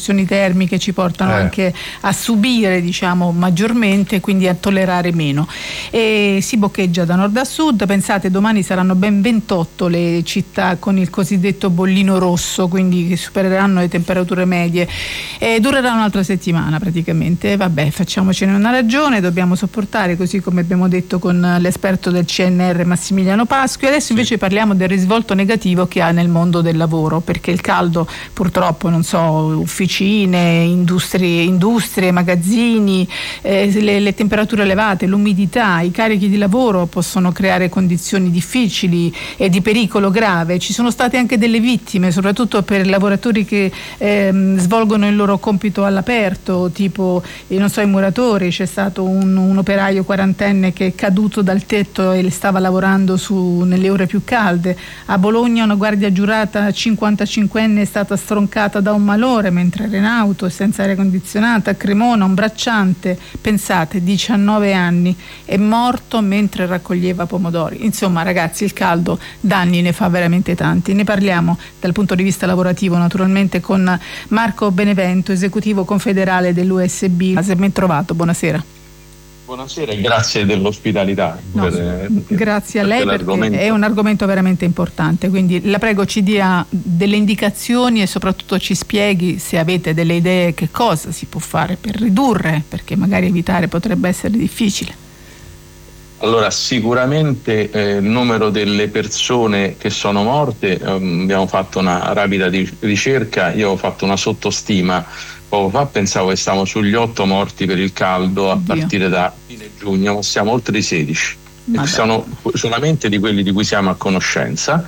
escursioni termiche ci portano anche a subire, diciamo, maggiormente, quindi a tollerare meno. E si boccheggia da nord a sud. Pensate, domani saranno ben 28 le città con il cosiddetto bollino rosso, quindi che supereranno le temperature medie, e durerà un'altra settimana praticamente. Vabbè, facciamocene una ragione, dobbiamo sopportare, così come abbiamo detto con l'esperto del CNR Massimiliano Pasqui. Adesso invece parliamo del risvolto negativo che ha nel mondo del lavoro, perché il caldo purtroppo, non so, ufficine, industrie, magazzini, le temperature elevate, l'umidità, i carichi di lavoro possono creare condizioni difficili e di pericolo grave. Ci sono state anche delle vittime, soprattutto per lavoratori che svolgono il loro compito all'aperto, tipo non so, i muratori. C'è stato un operaio quarantenne che è caduto dal tetto e stava lavorando nelle ore più calde. A Bologna una guardia giurata 55enne è stata stroncata da un malore mentre era in auto senza aria condizionata. A Cremona un bracciante, pensate, 19 anni, è morto mentre raccoglieva pomodori. Insomma, ragazzi, il caldo danni ne fa veramente tanti. Ne parliamo dal punto di vista lavorativo naturalmente con Marco Benevento, esecutivo confederale dell'USB. Ben trovato, buonasera. Buonasera e grazie dell'ospitalità. Grazie a lei, perché è un argomento veramente importante, quindi la prego ci dia delle indicazioni e soprattutto ci spieghi, se avete delle idee, che cosa si può fare per ridurre, perché magari evitare potrebbe essere difficile. Allora, sicuramente il numero delle persone che sono morte, abbiamo fatto una rapida ricerca, io ho fatto una sottostima poco fa, pensavo che stavamo sugli 8 morti per il caldo a partire da fine giugno, ma siamo oltre i 16. Sono solamente di quelli di cui siamo a conoscenza.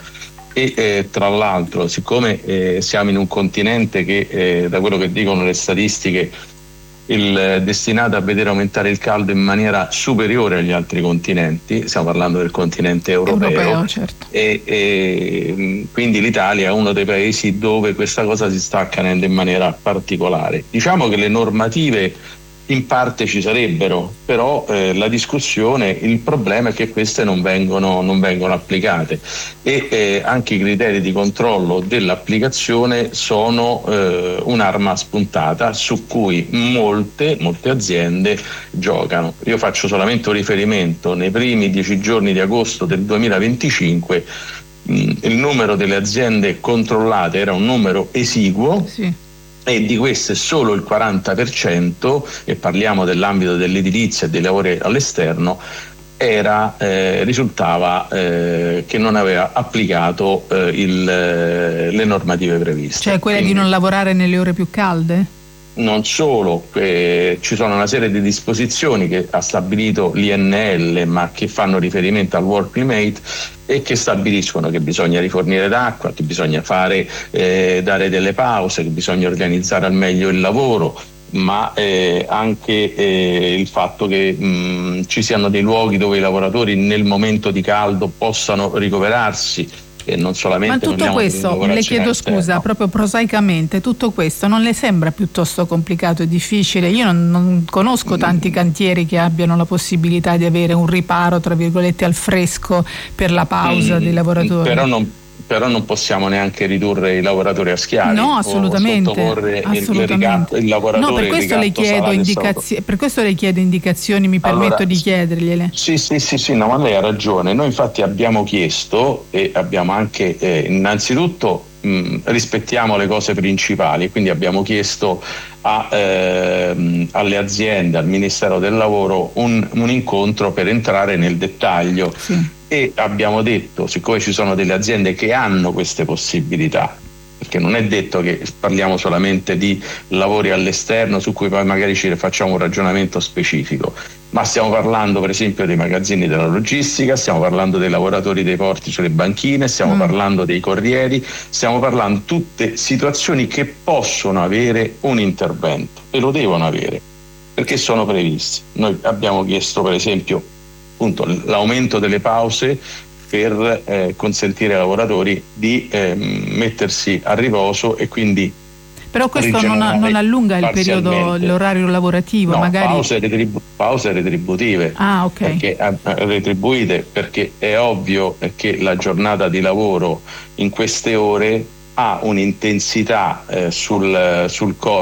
E tra l'altro, siccome siamo in un continente che da quello che dicono le statistiche il destinato a vedere aumentare il caldo in maniera superiore agli altri continenti, stiamo parlando del continente europeo, certo. E quindi l'Italia è uno dei paesi dove questa cosa si sta accadendo in maniera particolare. Diciamo che le normative in parte ci sarebbero, però la discussione, il problema è che queste non vengono applicate e anche i criteri di controllo dell'applicazione sono un'arma spuntata su cui molte aziende giocano. Io faccio solamente un riferimento: nei primi 10 giorni di agosto del 2025 il numero delle aziende controllate era un numero esiguo. Sì. E di queste solo il 40%, e parliamo dell'ambito dell'edilizia e dei lavori all'esterno, risultava che non aveva applicato le normative previste. Cioè quelle di non lavorare nelle ore più calde? Non solo, ci sono una serie di disposizioni che ha stabilito l'INL, ma che fanno riferimento al work climate e che stabiliscono che bisogna rifornire d'acqua, che bisogna dare delle pause, che bisogna organizzare al meglio il lavoro, ma anche il fatto che ci siano dei luoghi dove i lavoratori nel momento di caldo possano ricoverarsi. E non solamente. Ma tutto questo, le chiedo scusa, proprio prosaicamente, tutto questo non le sembra piuttosto complicato e difficile? Io non conosco tanti cantieri che abbiano la possibilità di avere un riparo, tra virgolette, al fresco per la pausa dei lavoratori. Però non possiamo neanche ridurre i lavoratori a schiavi. No, assolutamente. O sottoporre il lavoratore. No, per questo le chiedo indicazioni, mi permetto di chiedergliele. Sì, no, ma lei ha ragione. Noi infatti abbiamo chiesto e abbiamo anche innanzitutto rispettiamo le cose principali, quindi abbiamo chiesto alle aziende, al Ministero del Lavoro un incontro per entrare nel dettaglio. Sì. E abbiamo detto, siccome ci sono delle aziende che hanno queste possibilità, perché non è detto che parliamo solamente di lavori all'esterno su cui poi magari ci facciamo un ragionamento specifico, ma stiamo parlando per esempio dei magazzini della logistica, stiamo parlando dei lavoratori dei porti sulle banchine, stiamo parlando dei corrieri, stiamo parlando di tutte situazioni che possono avere un intervento e lo devono avere perché sono previsti. Noi abbiamo chiesto per esempio appunto l'aumento delle pause per consentire ai lavoratori di mettersi a riposo e quindi. Però questo non allunga il periodo, l'orario lavorativo? No, magari. Pause retributive. Ok. Perché retribuite, perché è ovvio che la giornata di lavoro in queste ore ha un'intensità sul corpo